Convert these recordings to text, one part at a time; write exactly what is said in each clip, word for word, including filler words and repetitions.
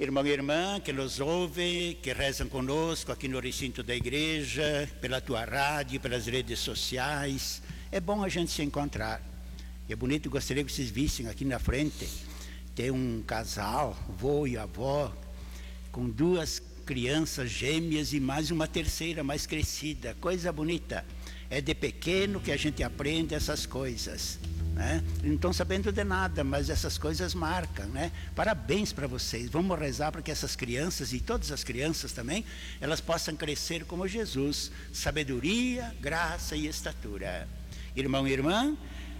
Irmão e irmã que nos ouvem, que rezam conosco aqui no recinto da igreja, pela tua rádio, pelas redes sociais, é bom a gente se encontrar. É bonito, gostaria que vocês vissem aqui na frente, tem um casal, vô e avó, com duas crianças gêmeas e mais uma terceira mais crescida, coisa bonita. É de pequeno que a gente aprende essas coisas, né? Não estão sabendo de nada, mas essas coisas marcam, né? Parabéns para vocês. Vamos rezar para que essas crianças e todas as crianças também, elas possam crescer como Jesus, sabedoria, graça e estatura. Irmão e irmã,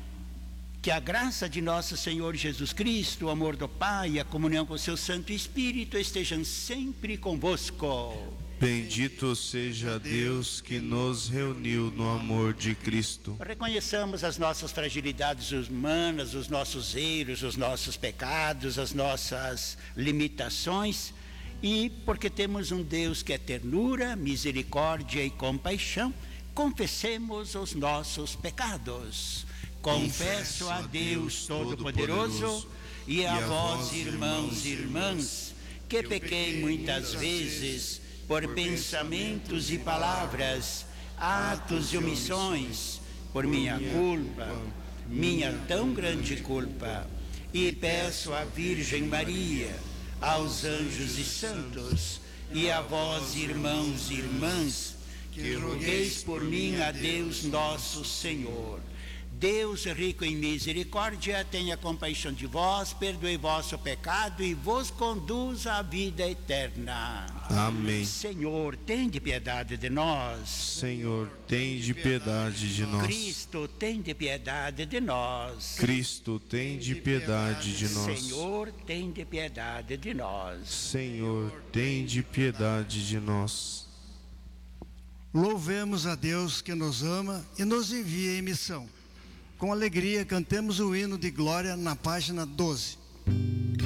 que a graça de nosso Senhor Jesus Cristo, o amor do Pai e a comunhão com o seu Santo Espírito estejam sempre convosco. Bendito seja Deus que nos reuniu no amor de Cristo. Reconheçamos as nossas fragilidades humanas, os nossos erros, os nossos pecados, as nossas limitações, e porque temos um Deus que é ternura, misericórdia e compaixão, confessemos os nossos pecados. Confesso a Deus Todo-Poderoso e a vós, irmãos e irmãs, que pequei muitas vezes por pensamentos e palavras, atos e omissões, por minha culpa, minha tão grande culpa, e peço à Virgem Maria, aos anjos e santos, e a vós, irmãos e irmãs, que rogueis por mim a Deus nosso Senhor. Deus rico em misericórdia, tenha compaixão de vós, perdoe vosso pecado e vos conduza à vida eterna. Amém. Senhor, tende piedade de nós. Senhor, tende piedade de nós. Cristo, tende piedade de nós. Cristo, tende piedade de nós. Senhor, tende piedade de nós. Senhor, tende piedade de nós. Louvemos a Deus que nos ama e nos envia em missão. Com alegria, cantemos o hino de glória na página doze.